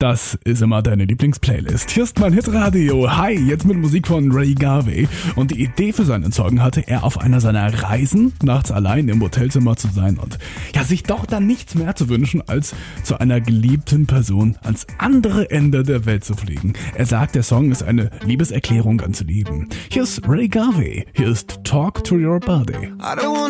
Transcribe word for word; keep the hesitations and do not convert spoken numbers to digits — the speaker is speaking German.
Das ist immer deine Lieblingsplaylist. Hier ist mein Hitradio. Hi, jetzt mit Musik von Ray Garvey. Und die Idee für seinen Song hatte er auf einer seiner Reisen, nachts allein im Hotelzimmer zu sein und ja, sich doch dann nichts mehr zu wünschen, als zu einer geliebten Person ans andere Ende der Welt zu fliegen. Er sagt, der Song ist eine Liebeserklärung ans Leben. Hier ist Ray Garvey. Hier ist Talk to Your Body. I don't